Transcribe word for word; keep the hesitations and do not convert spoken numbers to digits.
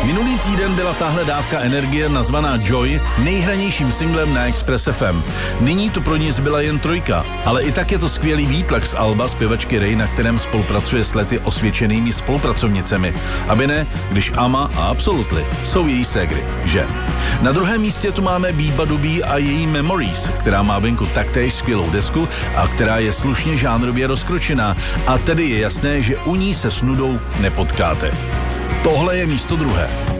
Minulý týden byla tahle dávka energie nazvaná Joy nejhranějším singlem na Express F M. Nyní tu pro ní zbyla jen trojka, ale i tak je to skvělý výtlak z alba zpěvačky Ray, na kterém spolupracuje s lety osvědčenými spolupracovnicemi. Aby ne, když Ama a Absolutely jsou její ségry, že? Na druhém místě tu máme Biba Dubí a její Memories, která má venku taktéž skvělou desku a která je slušně žánrově rozkročená, a tedy je jasné, že u ní se s nudou nepotkáte. Tohle je místo druhé.